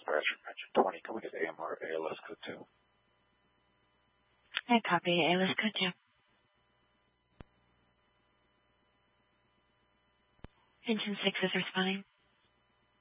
Bradford mentioned 20. Can we get AMR, ALS code 2? I copy ALS code 2. Engine 6 is responding.